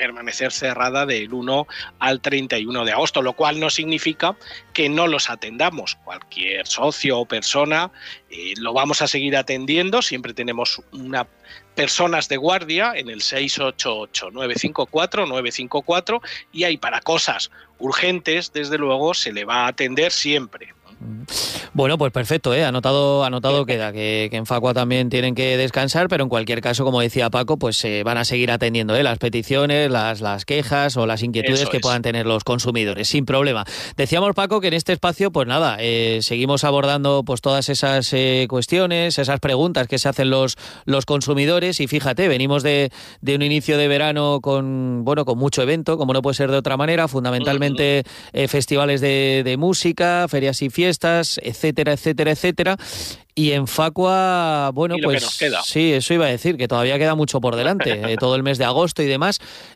permanecer cerrada del 1 al 31 de agosto, lo cual no significa que no los atendamos. Cualquier socio o persona lo vamos a seguir atendiendo. Siempre tenemos personas de guardia en el 688-954-954 y ahí para cosas urgentes, desde luego, se le va a atender siempre. Bueno, pues perfecto, anotado queda, que en Facua también tienen que descansar, pero en cualquier caso, como decía Paco, pues van a seguir atendiendo las peticiones, las quejas o las inquietudes que puedan tener los consumidores, sin problema. Decíamos, Paco, que en este espacio, pues nada, seguimos abordando pues todas esas cuestiones, esas preguntas que se hacen los consumidores, y fíjate, venimos de un inicio de verano con mucho evento, como no puede ser de otra manera, fundamentalmente festivales de música, ferias y fiestas, etcétera, etcétera, etcétera. Y en Facua, bueno, pues sí, eso iba a decir, que todavía queda mucho por delante, todo el mes de agosto y demás.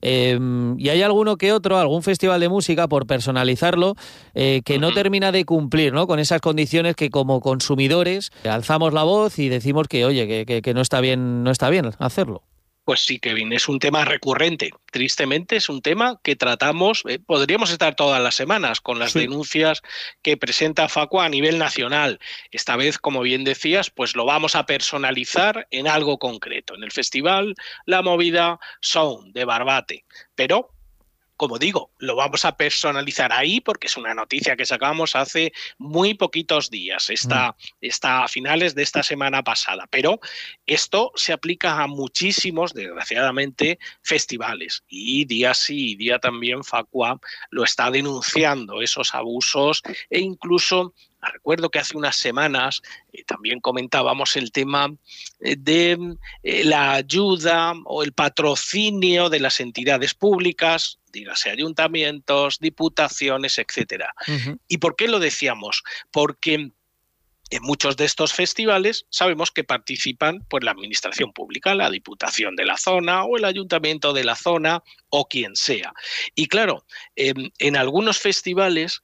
Y hay alguno que otro, algún festival de música, por personalizarlo, que no termina de cumplir, ¿no?, con esas condiciones que como consumidores alzamos la voz y decimos que, oye, que no está bien hacerlo. Pues sí, Kevin, es un tema recurrente. Tristemente es un tema que tratamos, podríamos estar todas las semanas con las denuncias que presenta Facua a nivel nacional. Esta vez, como bien decías, pues lo vamos a personalizar en algo concreto. En el festival La Movida Sound de Barbate. Pero, como digo, lo vamos a personalizar ahí porque es una noticia que sacamos hace muy poquitos días, está a finales de esta semana pasada, pero esto se aplica a muchísimos, desgraciadamente, festivales, y día sí y día también Facua lo está denunciando, esos abusos, e incluso recuerdo que hace unas semanas también comentábamos el tema de la ayuda o el patrocinio de las entidades públicas, dígase ayuntamientos, diputaciones, etcétera. ¿Y por qué lo decíamos? Porque en muchos de estos festivales sabemos que participan pues la administración pública, la diputación de la zona o el ayuntamiento de la zona o quien sea. Y claro, en algunos festivales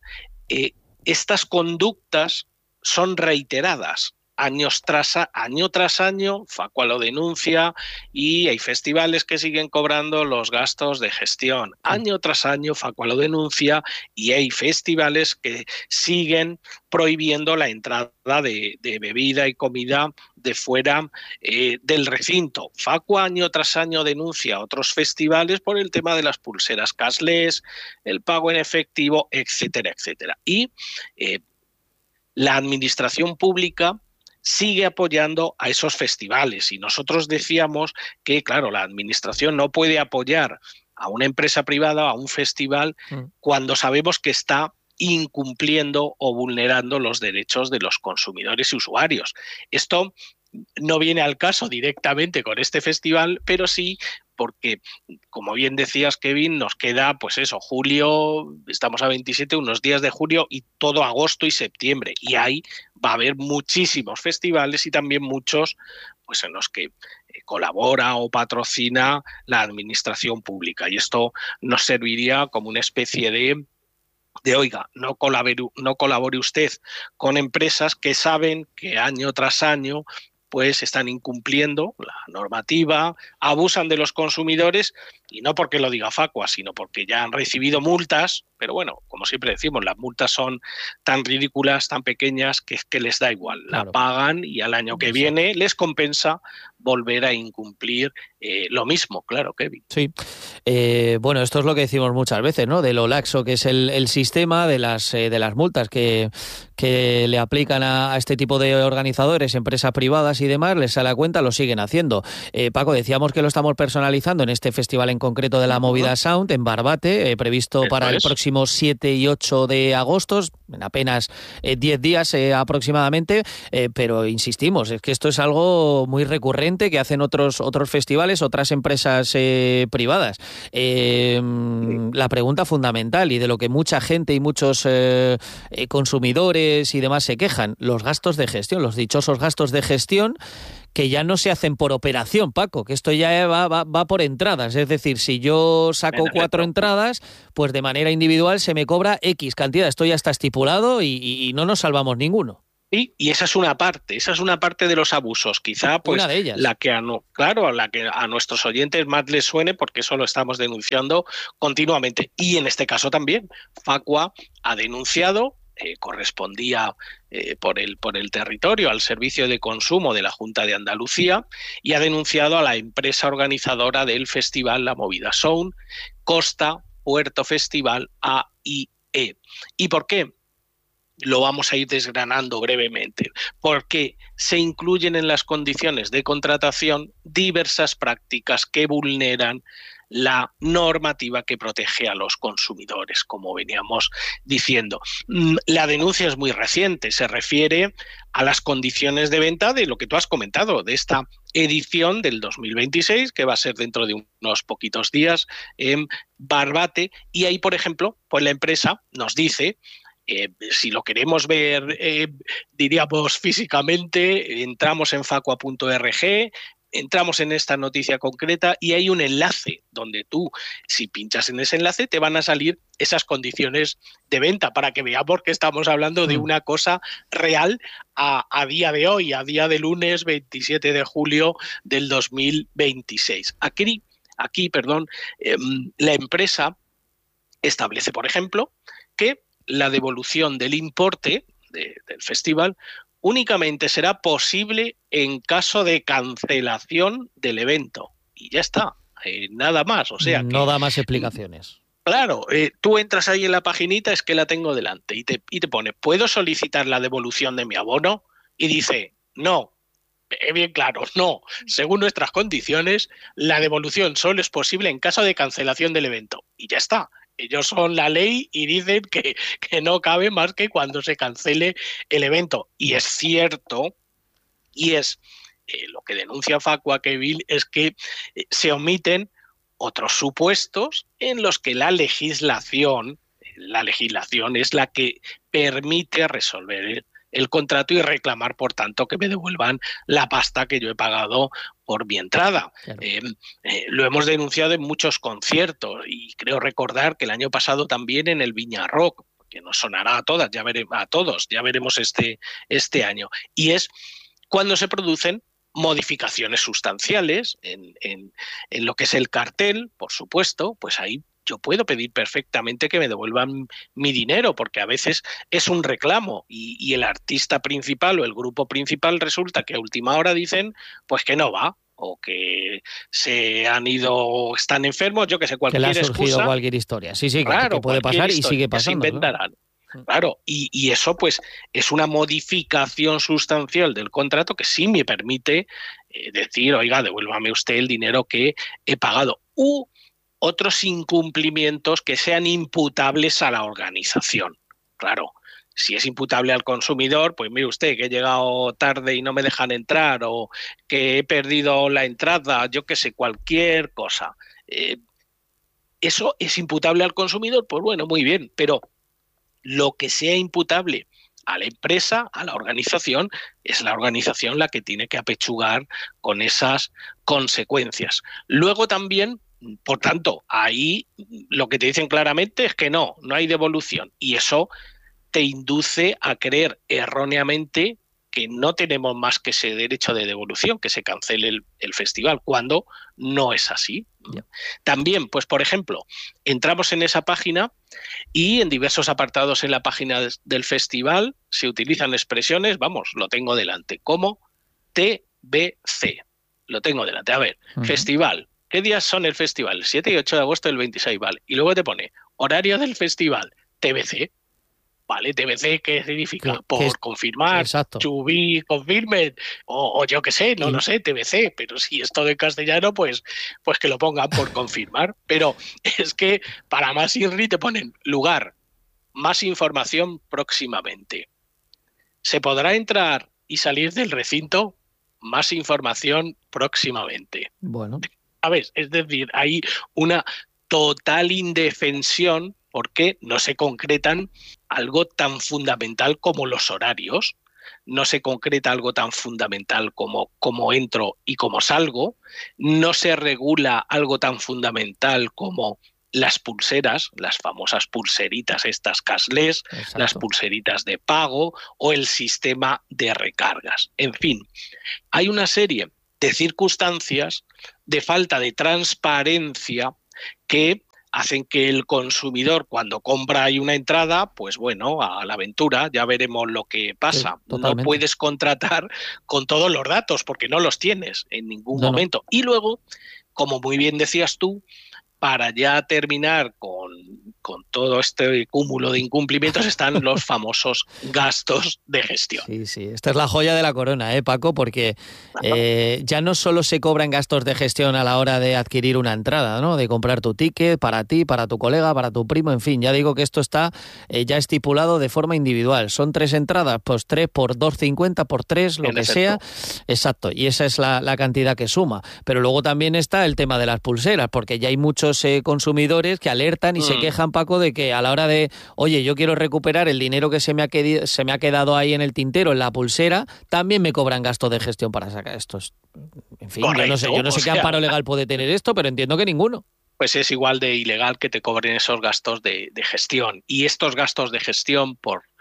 estas conductas son reiteradas. Año tras año, Facua lo denuncia y hay festivales que siguen cobrando los gastos de gestión. Año tras año, Facua lo denuncia y hay festivales que siguen prohibiendo la entrada de bebida y comida de fuera del recinto. Facua año tras año denuncia a otros festivales por el tema de las pulseras cashless, el pago en efectivo, etcétera, etcétera. Y la administración pública sigue apoyando a esos festivales y nosotros decíamos que, claro, la administración no puede apoyar a una empresa privada, a un festival, cuando sabemos que está incumpliendo o vulnerando los derechos de los consumidores y usuarios. Esto no viene al caso directamente con este festival, pero sí porque, como bien decías, Kevin, nos queda, pues eso, julio, estamos a 27, unos días de julio y todo agosto y septiembre. Y ahí va a haber muchísimos festivales y también muchos pues en los que colabora o patrocina la administración pública. Y esto nos serviría como una especie de oiga, no colabore usted con empresas que saben que año tras año pues están incumpliendo la normativa, abusan de los consumidores, y no porque lo diga Facua, sino porque ya han recibido multas, pero bueno, como siempre decimos, las multas son tan ridículas, tan pequeñas, que les da igual, la pagan y al año que viene les compensa volver a incumplir lo mismo, claro, Kevin. Sí, bueno, esto es lo que decimos muchas veces, ¿no?, de lo laxo que es el sistema, de las multas que le aplican a este tipo de organizadores, empresas privadas y demás, les sale a cuenta, lo siguen haciendo. Paco, decíamos que lo estamos personalizando en este festival en concreto de la Movida Sound, en Barbate, previsto para el próximo 7 y 8 de agosto, en apenas 10 días aproximadamente, pero insistimos, es que esto es algo muy recurrente que hacen otros festivales, otras empresas privadas. La pregunta fundamental y de lo que mucha gente y muchos consumidores y demás se quejan, los gastos de gestión, los dichosos gastos de gestión, que ya no se hacen por operación, Paco, que esto ya va por entradas. Es decir, si yo saco 4 entradas, pues de manera individual se me cobra X cantidad. Esto ya está estipulado y no nos salvamos ninguno. Y esa es una parte de los abusos, quizá pues una de ellas. la que a nuestros oyentes más les suene, porque eso lo estamos denunciando continuamente. Y en este caso también, Facua ha denunciado, correspondía por el territorio al Servicio de Consumo de la Junta de Andalucía, y ha denunciado a la empresa organizadora del festival La Movida Sound, Costa Puerto Festival AIE. ¿Y por qué? Lo vamos a ir desgranando brevemente, porque se incluyen en las condiciones de contratación diversas prácticas que vulneran la normativa que protege a los consumidores, como veníamos diciendo. La denuncia es muy reciente, se refiere a las condiciones de venta de lo que tú has comentado, de esta edición del 2026, que va a ser dentro de unos poquitos días en Barbate, y ahí, por ejemplo, pues la empresa nos dice, si lo queremos ver, diríamos físicamente, entramos en facua.org, entramos en esta noticia concreta y hay un enlace donde tú, si pinchas en ese enlace, te van a salir esas condiciones de venta para que veamos que estamos hablando de una cosa real a día de hoy, a día de lunes 27 de julio del 2026. Aquí, la empresa establece, por ejemplo, que la devolución del importe del festival únicamente será posible en caso de cancelación del evento. Y ya está, nada más. O sea, no da más explicaciones. Claro, tú entras ahí en la paginita, es que la tengo delante, y te pone, ¿puedo solicitar la devolución de mi abono? Y dice, no. Bien claro, no. Según nuestras condiciones, la devolución solo es posible en caso de cancelación del evento. Y ya está. Ellos son la ley y dicen que no cabe más que cuando se cancele el evento. Y es cierto, y es lo que denuncia Facua, Kevin, es que se omiten otros supuestos en los que la legislación es la que permite resolver el contrato y reclamar, por tanto, que me devuelvan la pasta que yo he pagado por mi entrada. Claro. Lo hemos denunciado en muchos conciertos y creo recordar que el año pasado también en el Viña Rock, que nos sonará a todos, ya veremos este año. Y es cuando se producen modificaciones sustanciales en lo que es el cartel, por supuesto, pues ahí yo puedo pedir perfectamente que me devuelvan mi dinero, porque a veces es un reclamo y el artista principal o el grupo principal resulta que a última hora dicen pues que no va, o que se han ido, están enfermos, yo que sé, cualquier excusa. Que le ha surgido cualquier historia. Sí, claro, que puede pasar y sigue pasando. Se inventarán. Claro, y eso pues es una modificación sustancial del contrato que sí me permite decir, oiga, devuélvame usted el dinero que he pagado. Otros incumplimientos que sean imputables a la organización. Claro, si es imputable al consumidor, pues mire usted que he llegado tarde y no me dejan entrar, o que he perdido la entrada, yo qué sé, cualquier cosa. ¿Eso es imputable al consumidor? Pues bueno, muy bien, pero lo que sea imputable a la empresa, a la organización, es la organización la que tiene que apechugar con esas consecuencias. Luego también, por tanto, ahí lo que te dicen claramente es que no hay devolución, y eso te induce a creer erróneamente que no tenemos más que ese derecho de devolución, que se cancele el festival, cuando no es así. Yeah. También, pues por ejemplo, entramos en esa página y en diversos apartados en la página del festival se utilizan expresiones, vamos, lo tengo delante, como TBC. Lo tengo delante. A ver, festival. ¿Qué días son el festival? El 7 y 8 de agosto del 26, vale. Y luego te pone horario del festival, TBC. Vale, TBC, ¿qué significa? Por confirmar, to be confirmed, o yo qué sé, no sé, TBC, pero si es todo en castellano, pues que lo pongan por confirmar. Pero es que para más INRI te ponen lugar, más información próximamente. ¿Se podrá entrar y salir del recinto? Más información próximamente. Bueno. A ver, es decir, hay una total indefensión porque no se concretan algo tan fundamental como los horarios, no se concreta algo tan fundamental como cómo entro y cómo salgo, no se regula algo tan fundamental como las pulseras, las famosas pulseritas estas cashless, Exacto. las pulseritas de pago o el sistema de recargas. En fin, hay una serie de circunstancias de falta de transparencia que hacen que el consumidor, cuando compra ahí una entrada, pues bueno, a la aventura, ya veremos lo que pasa. Sí, no puedes contratar con todos los datos porque no los tienes en ningún momento. No. Y luego, como muy bien decías tú, para ya terminar con todo este cúmulo de incumplimientos están los famosos gastos de gestión. Sí, sí, esta es la joya de la corona, Paco, porque ya no solo se cobran gastos de gestión a la hora de adquirir una entrada, ¿no? De comprar tu ticket para ti, para tu colega, para tu primo, en fin, ya digo que esto está ya estipulado de forma individual. Son 3 entradas, pues 3 por 2,50 por 3, lo que sea. Exacto, y esa es la cantidad que suma. Pero luego también está el tema de las pulseras, porque ya hay muchos consumidores que alertan y se quejan, Paco, de que a la hora de, oye, yo quiero recuperar el dinero que se me ha quedado ahí en el tintero, en la pulsera, también me cobran gastos de gestión para sacar estos. En fin, correcto, yo no sé qué amparo legal puede tener esto, pero entiendo que ninguno. Pues es igual de ilegal que te cobren esos gastos de gestión. Y estos gastos de gestión,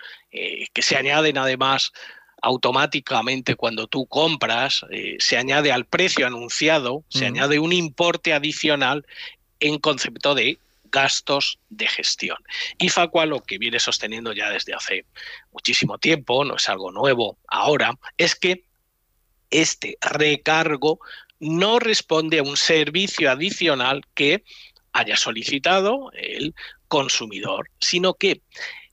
que se añaden además automáticamente cuando tú compras, se añade al precio anunciado, se añade un importe adicional en concepto de gastos de gestión. Y Facua lo que viene sosteniendo ya desde hace muchísimo tiempo, no es algo nuevo ahora, es que este recargo no responde a un servicio adicional que haya solicitado el consumidor, sino que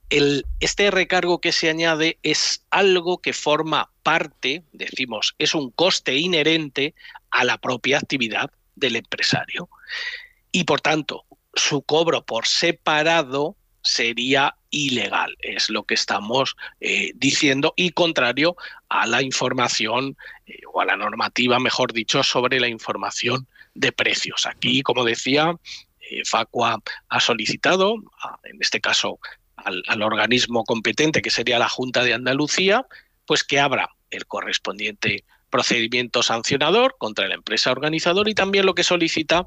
este recargo que se añade es algo que forma parte, decimos, es un coste inherente a la propia actividad del empresario. Y por tanto, su cobro por separado sería ilegal, es lo que estamos diciendo, y contrario a la información o a la normativa, mejor dicho, sobre la información de precios. Aquí, como decía, Facua ha solicitado, en este caso al organismo competente, que sería la Junta de Andalucía, pues que abra el correspondiente procedimiento sancionador contra la empresa organizadora, y también lo que solicita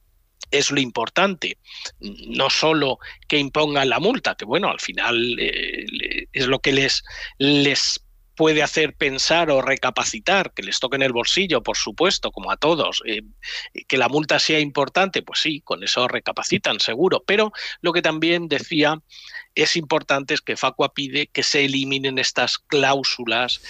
es lo importante, no solo que impongan la multa, que bueno, al final es lo que les puede hacer pensar o recapacitar, que les toque en el bolsillo, por supuesto, como a todos, que la multa sea importante, pues sí, con eso recapacitan seguro, pero lo que también decía es importante es que Facua pide que se eliminen estas cláusulas,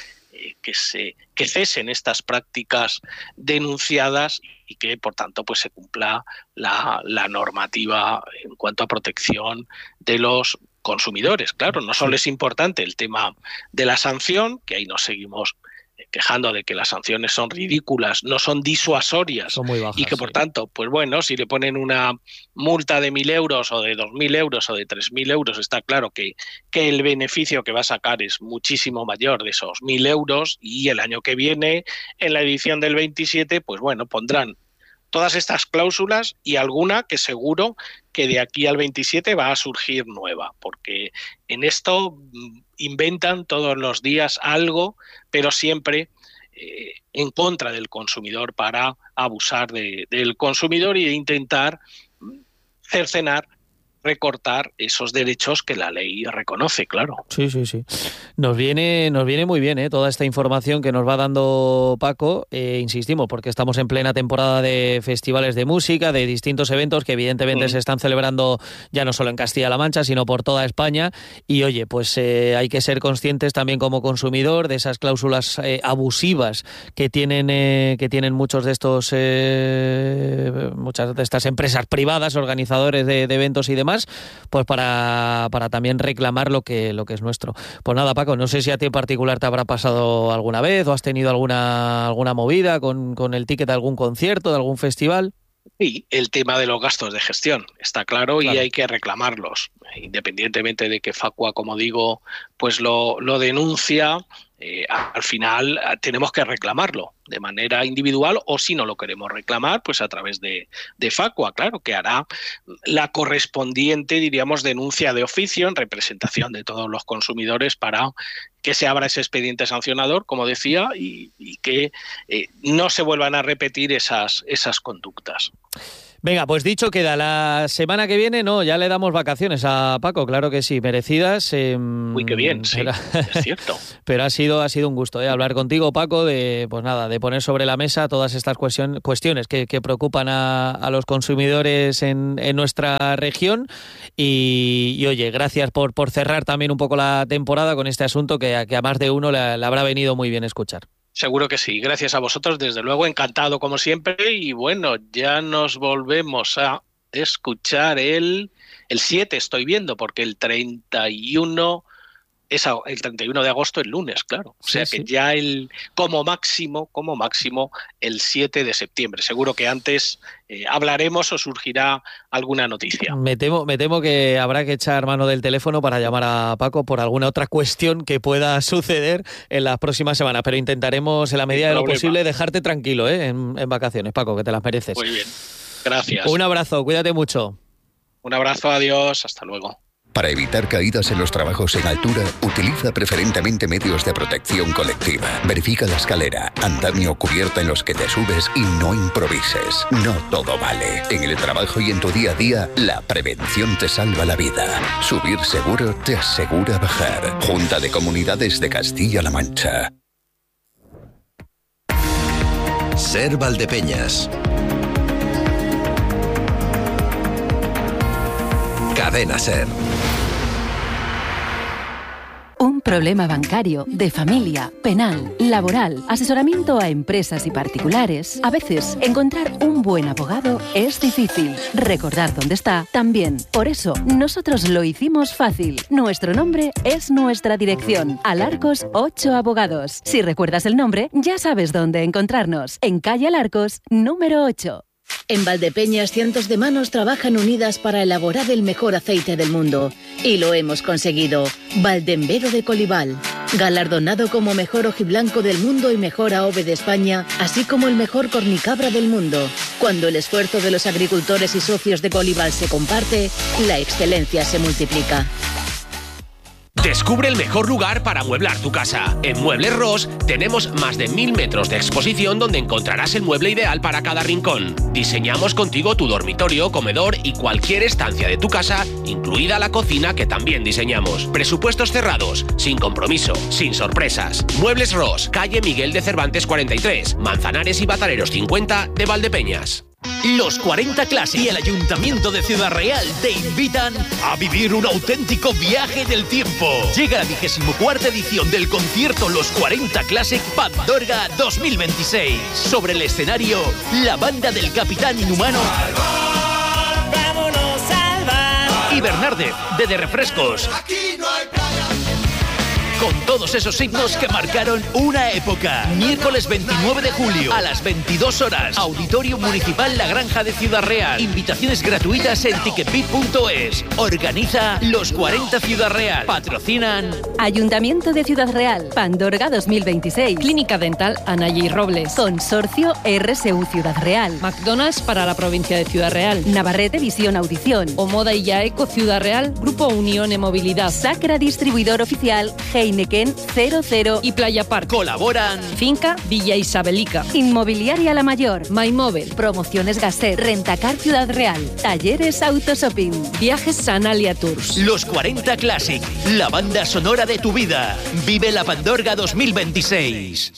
que cesen estas prácticas denunciadas y que, por tanto, pues se cumpla la normativa en cuanto a protección de los consumidores. Claro, no solo es importante el tema de la sanción, que ahí nos seguimos quejando de que las sanciones son ridículas, no son disuasorias, son muy bajas, y que por tanto, pues bueno, si le ponen una multa de 1.000 euros o de 2.000 euros o de 3.000 euros, está claro que el beneficio que va a sacar es muchísimo mayor de esos 1.000 euros, y el año que viene, en la edición del 27, pues bueno, pondrán todas estas cláusulas y alguna que seguro que de aquí al 27 va a surgir nueva, porque en esto inventan todos los días algo, pero siempre en contra del consumidor, para abusar del consumidor y de intentar cercenar, recortar esos derechos que la ley reconoce, claro. Sí, sí, sí. Nos viene muy bien toda esta información que nos va dando Paco, insistimos, porque estamos en plena temporada de festivales de música, de distintos eventos que evidentemente se están celebrando ya no solo en Castilla-La Mancha, sino por toda España, y oye, pues hay que ser conscientes también como consumidor de esas cláusulas abusivas que tienen muchos de estos muchas de estas empresas privadas, organizadores de eventos y demás, pues para también reclamar lo que es nuestro. Pues nada, Paco, no sé si a ti en particular te habrá pasado alguna vez o has tenido alguna movida con el ticket de algún concierto, de algún festival. Sí, el tema de los gastos de gestión está claro, y hay que reclamarlos, independientemente de que Facua, como digo, pues lo denuncia. Al final tenemos que reclamarlo de manera individual, o si no lo queremos reclamar, pues a través de Facua, claro, que hará la correspondiente, diríamos, denuncia de oficio en representación de todos los consumidores para que se abra ese expediente sancionador, como decía, y que no se vuelvan a repetir esas conductas. Venga, pues dicho queda, la semana que viene, ya le damos vacaciones a Paco, claro que sí, merecidas. Uy, qué bien, sí, es cierto. Pero ha sido un gusto hablar contigo, Paco, de poner sobre la mesa todas estas cuestiones que preocupan a los consumidores en nuestra región. Y oye, gracias por cerrar también un poco la temporada con este asunto que a más de uno le habrá venido muy bien escuchar. Seguro que sí. Gracias a vosotros, desde luego, encantado como siempre. Y bueno, ya nos volvemos a escuchar el 7, estoy viendo, porque el 31 el 31 de agosto, el lunes, claro. O sea que ya como máximo, el 7 de septiembre. Seguro que antes hablaremos o surgirá alguna noticia. Me temo que habrá que echar mano del teléfono para llamar a Paco por alguna otra cuestión que pueda suceder en las próximas semanas, pero intentaremos en la medida de lo posible dejarte tranquilo en vacaciones, Paco, que te las mereces. Muy bien, gracias. Un abrazo, cuídate mucho. Un abrazo, adiós, hasta luego. Para evitar caídas en los trabajos en altura, utiliza preferentemente medios de protección colectiva. Verifica la escalera, andamio o cubierta en los que te subes y no improvises. No todo vale. En el trabajo y en tu día a día, la prevención te salva la vida. Subir seguro te asegura bajar. Junta de Comunidades de Castilla-La Mancha. Ser Valdepeñas. Cadena Ser. Un problema bancario, de familia, penal, laboral, asesoramiento a empresas y particulares. A veces, encontrar un buen abogado es difícil. Recordar dónde está, también. Por eso, nosotros lo hicimos fácil. Nuestro nombre es nuestra dirección. Alarcos 8 Abogados. Si recuerdas el nombre, ya sabes dónde encontrarnos. En calle Alarcos, número 8. En Valdepeñas, cientos de manos trabajan unidas para elaborar el mejor aceite del mundo. Y lo hemos conseguido. Valdembero de Colival. Galardonado como mejor ojiblanco del mundo y mejor AOVE de España, así como el mejor cornicabra del mundo. Cuando el esfuerzo de los agricultores y socios de Colival se comparte, la excelencia se multiplica. Descubre el mejor lugar para amueblar tu casa. En Muebles Ros tenemos más de 1000 metros de exposición donde encontrarás el mueble ideal para cada rincón. Diseñamos contigo tu dormitorio, comedor y cualquier estancia de tu casa, incluida la cocina que también diseñamos. Presupuestos cerrados, sin compromiso, sin sorpresas. Muebles Ros, calle Miguel de Cervantes 43, Manzanares y Batareros 50 de Valdepeñas. Los 40 Classic y el Ayuntamiento de Ciudad Real te invitan a vivir un auténtico viaje del tiempo. Llega la 24ª edición del concierto Los 40 Classic Pandorga 2026. Sobre el escenario, la banda del Capitán Inhumano y Bernardez de Refrescos. Con todos esos himnos que marcaron una época. Miércoles 29 de julio a las 22 horas. Auditorio Municipal La Granja de Ciudad Real. Invitaciones gratuitas en ticketbit.es. Organiza Los 40 Ciudad Real. Patrocinan Ayuntamiento de Ciudad Real. Pandorga 2026. Clínica Dental Anaya Robles. Consorcio RSU Ciudad Real. McDonald's para la provincia de Ciudad Real. Navarrete Visión Audición. Omoda y Yaeco Ciudad Real. Grupo Unión Movilidad. Sacra Distribuidor Oficial. Heineken 00 y Playa Park. Colaboran Finca Villa Isabelica. Inmobiliaria La Mayor. MyMóvil. Promociones Gasset. Rentacar Ciudad Real. Talleres Autoshopping. Viajes Sanalia Tours. Los 40 Classic. La banda sonora de tu vida. Vive la Pandorga 2026.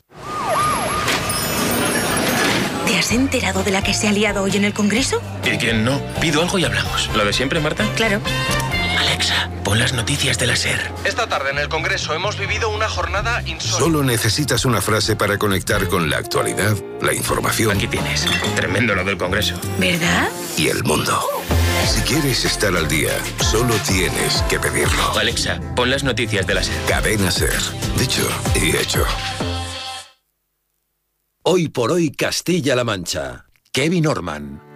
¿Te has enterado de la que se ha liado hoy en el Congreso? ¿Y quién no? Pido algo y hablamos. ¿Lo de siempre, Marta? Claro. Alexa, pon las noticias de la SER. Esta tarde en el Congreso hemos vivido una jornada insólita. Solo necesitas una frase para conectar con la actualidad, la información. Aquí tienes. Tremendo lo del Congreso. ¿Verdad? Y el mundo. Si quieres estar al día, solo tienes que pedirlo. Alexa, pon las noticias de la SER. Cadena SER. Dicho y hecho. Hoy por hoy Castilla-La Mancha. Kevin Orman.